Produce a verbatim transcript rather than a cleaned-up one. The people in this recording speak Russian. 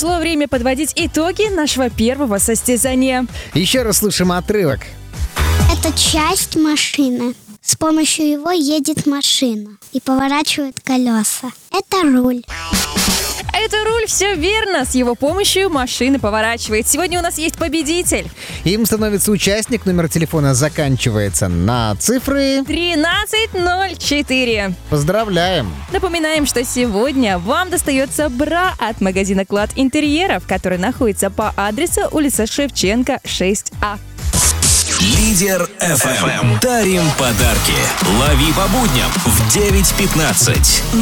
пришло время подводить итоги нашего первого состязания. Еще раз слушаем отрывок. Это часть машины. С помощью его едет машина и поворачивает колеса. Это руль. Это руль, все верно. С его помощью машина поворачивает. Сегодня у нас есть победитель. Им становится участник. Номер телефона заканчивается на цифры тринадцать ноль четыре. Поздравляем! Напоминаем, что сегодня вам достается бра от магазина «Клад интерьеров», который находится по адресу улица Шевченко, шесть А. Лидер эф эм. Дарим подарки. Лови по будням в девять пятнадцать.